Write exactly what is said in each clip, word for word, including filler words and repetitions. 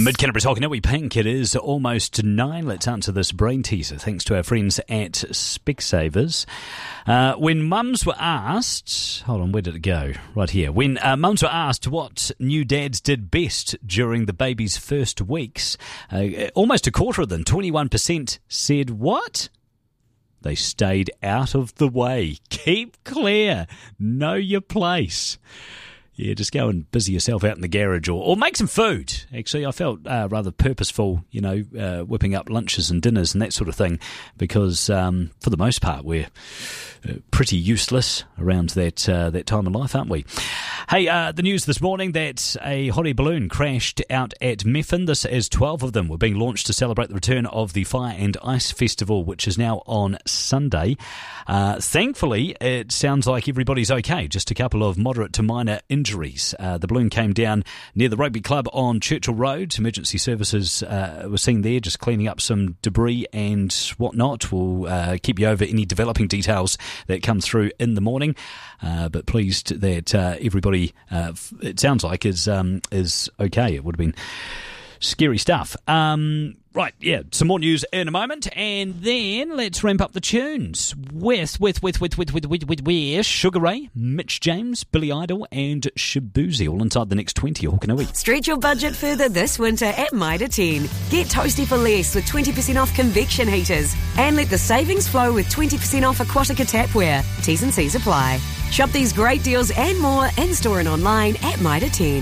Mid-Canterbury's Hokanui Pink. It is almost nine. Let's answer this brain teaser thanks to our friends at Specsavers. Uh, when mums were asked... Hold on, where did it go? Right here. When uh, mums were asked what new dads did best during the baby's first weeks, uh, almost a quarter of them, twenty-one percent, said what? They stayed out of the way. Keep clear. Know your place. Yeah, just go and busy yourself out in the garage or, or make some food. Actually, I felt uh, rather purposeful, you know, uh, whipping up lunches and dinners and that sort of thing because um, for the most part we're uh, pretty useless around that uh, that time of life, aren't we? Hey, uh, the news this morning that a hot air balloon crashed out at Methven. This as twelve of them were being launched to celebrate the return of the Fire and Ice Festival, which is now on Sunday. Uh, thankfully, it sounds like everybody's okay. Just a couple of moderate to minor injuries. Uh, the balloon came down near the rugby club on Churchill Road. Emergency services uh, were seen there, just cleaning up some debris and whatnot. We'll uh, keep you over any developing details that come through in the morning. Uh, but pleased that uh, everybody, uh, it sounds like, is um, is okay. It would have been scary stuff. Um, right, yeah, some more news in a moment, and then let's ramp up the tunes with with with with with with with, with, with Sugar Ray, Mitch James, Billy Idol, and Shabuzi, all inside the next twenty. Hokanui. Stretch your budget further this winter at Mitre ten. Get toasty for less with twenty percent off convection heaters, and let the savings flow with twenty percent off Aquatica tapware. T's and C's apply. Shop these great deals and more in-store and online at Mitre ten.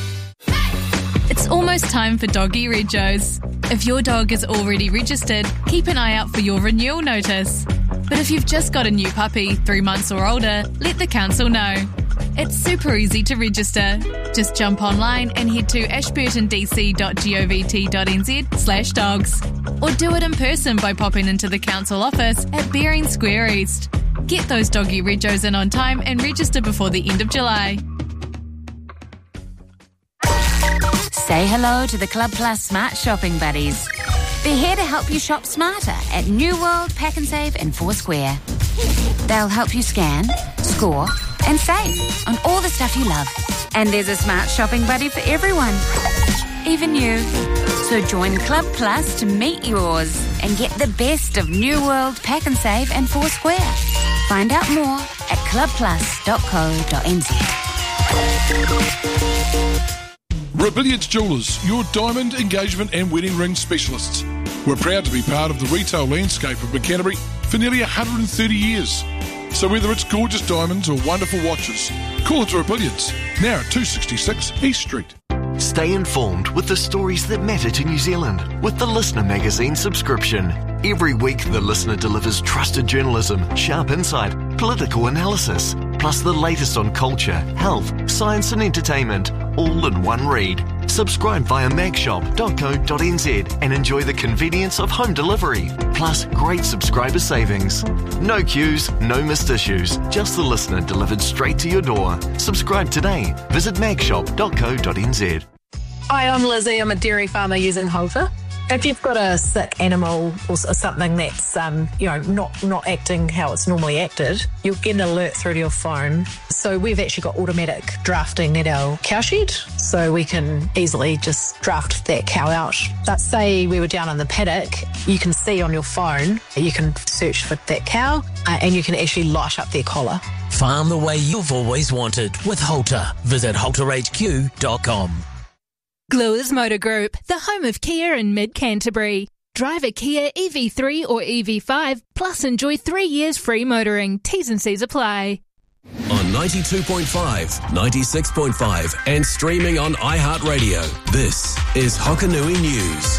It's almost time for Doggy Regos. If your dog is already registered, keep an eye out for your renewal notice. But if you've just got a new puppy, three months or older, let the council know. It's super easy to register. Just jump online and head to ashburtondc.govt.nz slash dogs. Or do it in person by popping into the council office at Bering Square East. Get those Doggy Regos in on time and register before the end of July. Say hello to the Club Plus Smart Shopping Buddies. They're here to help you shop smarter at New World, Pack and Save and Foursquare. They'll help you scan, score and save on all the stuff you love. And there's a smart shopping buddy for everyone, even you. So join Club Plus to meet yours and get the best of New World, Pack and Save and Foursquare. Find out more at club plus dot co dot n z. Rebellions Jewellers, your diamond, engagement and wedding ring specialists. We're proud to be part of the retail landscape of Mid-Canterbury for nearly one hundred thirty years. So whether it's gorgeous diamonds or wonderful watches, call it Rebellions, now at two sixty-six East Street. Stay informed with the stories that matter to New Zealand with the Listener magazine subscription. Every week, The Listener delivers trusted journalism, sharp insight, political analysis, plus the latest on culture, health, science and entertainment, all in one read. Subscribe via magshop dot co dot n z and enjoy the convenience of home delivery, plus great subscriber savings. No queues, no missed issues, just The Listener delivered straight to your door. Subscribe today. Visit magshop dot co dot n z. Hi, I'm Lizzie. I'm a dairy farmer using Halter. If you've got a sick animal or something that's, um, you know, not, not acting how it's normally acted, you'll get an alert through to your phone. So we've actually got automatic drafting at our cow shed, so we can easily just draft that cow out. But say we were down in the paddock, you can see on your phone, you can search for that cow, uh, and you can actually light up their collar. Farm the way you've always wanted with Halter. Visit halter h q dot com. Gluers Motor Group, the home of Kia in Mid-Canterbury. Drive a Kia E V three or E V five, plus enjoy three years free motoring. T's and C's apply. On ninety-two point five, ninety-six point five and streaming on iHeartRadio, this is Hokanui News.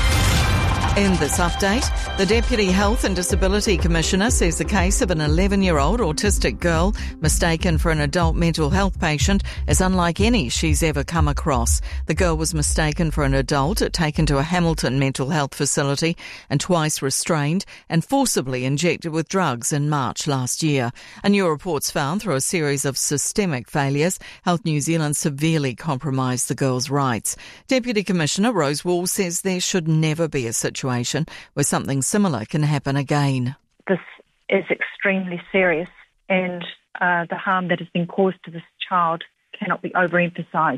In this update, the Deputy Health and Disability Commissioner says the case of an eleven-year-old autistic girl mistaken for an adult mental health patient is unlike any she's ever come across. The girl was mistaken for an adult, taken to a Hamilton mental health facility and twice restrained and forcibly injected with drugs in March last year. A new report's found through a series of systemic failures, Health New Zealand severely compromised the girl's rights. Deputy Commissioner Rose Wall says there should never be a situation where something similar can happen again. This is extremely serious, and uh, the harm that has been caused to this child cannot be overemphasised.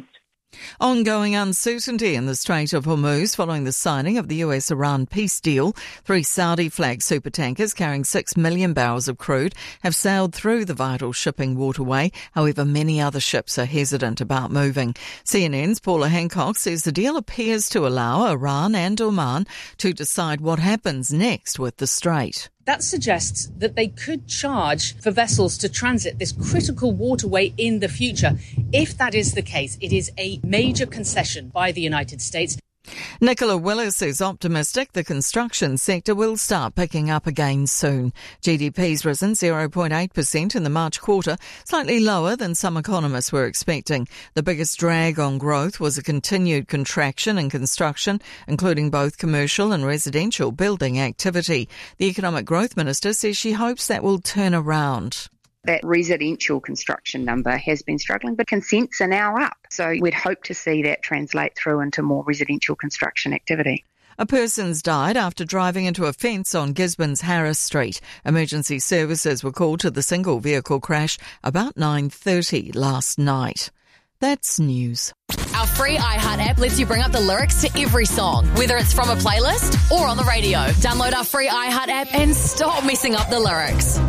Ongoing uncertainty in the Strait of Hormuz following the signing of the U S-Iran peace deal. Three Saudi-flagged supertankers carrying six million barrels of crude have sailed through the vital shipping waterway. However, many other ships are hesitant about moving. C N N's Paula Hancock says the deal appears to allow Iran and Oman to decide what happens next with the strait. That suggests that they could charge for vessels to transit this critical waterway in the future. If that is the case, it is a major concession by the United States. Nicola Willis is optimistic the construction sector will start picking up again soon. G D P's risen zero point eight percent in the March quarter, slightly lower than some economists were expecting. The biggest drag on growth was a continued contraction in construction, including both commercial and residential building activity. The Economic Growth Minister says she hopes that will turn around. That residential construction number has been struggling, but consents are now up. So we'd hope to see that translate through into more residential construction activity. A person's died after driving into a fence on Gisborne's Harris Street. Emergency services were called to the single vehicle crash about nine thirty last night. That's news. Our free iHeart app lets you bring up the lyrics to every song, whether it's from a playlist or on the radio. Download our free iHeart app and stop messing up the lyrics.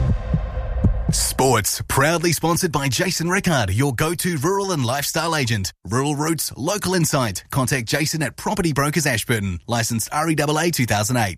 Sports, proudly sponsored by Jason Rickard, your go-to rural and lifestyle agent. Rural Roots, local insight. Contact Jason at Property Brokers Ashburton. Licensed R E A A two thousand eight.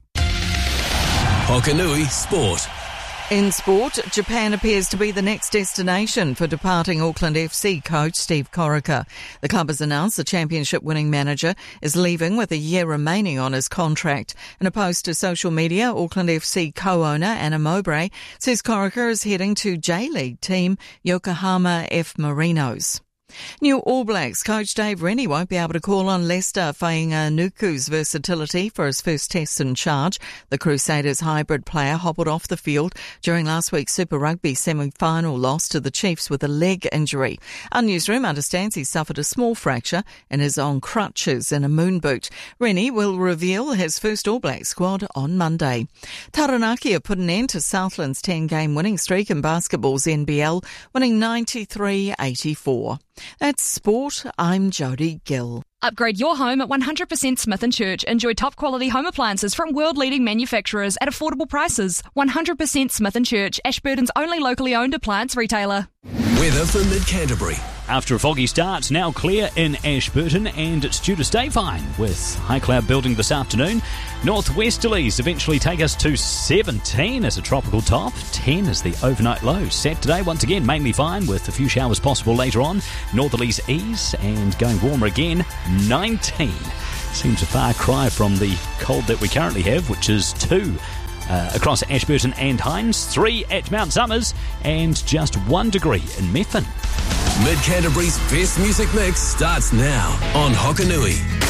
Hokanui Sport. In sport, Japan appears to be the next destination for departing Auckland F C coach Steve Corica. The club has announced the championship-winning manager is leaving with a year remaining on his contract. In a post to social media, Auckland F C co-owner Anna Mowbray says Corica is heading to J-League team Yokohama F. Marinos. New All Blacks coach Dave Rennie won't be able to call on Lester Fainga'anuku's versatility for his first test in charge. The Crusaders hybrid player hobbled off the field during last week's Super Rugby semi-final loss to the Chiefs with a leg injury. Our newsroom understands he suffered a small fracture and is on crutches in a moon boot. Rennie will reveal his first All Black squad on Monday. Taranaki have put an end to Southland's ten-game winning streak in basketball's N B L, winning ninety-three eighty-four. That's sport. I'm Jodie Gill. Upgrade your home at one hundred percent Smith and Church. Enjoy top quality home appliances from world-leading manufacturers at affordable prices. one hundred percent Smith and Church, Ashburton's only locally owned appliance retailer. Weather for Mid-Canterbury. After a foggy start, now clear in Ashburton, and it's due to stay fine with high cloud building this afternoon. Northwesterlies eventually take us to seventeen as a tropical top. ten is the overnight low. Saturday, once again, mainly fine with a few showers possible later on. Northerlies ease and going warmer again. nineteen. Seems a far cry from the cold that we currently have, which is two uh, across Ashburton and Hines, three at Mount Somers, and just one degree in Methven. Mid-Canterbury's best music mix starts now on Hokanui.